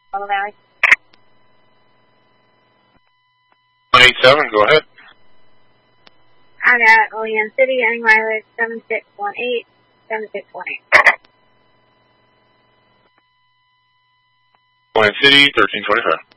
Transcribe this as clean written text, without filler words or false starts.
Apollo Valley. 187, go ahead. I got Olean City, ending mileage 7618, 7618. Olean City, 1325.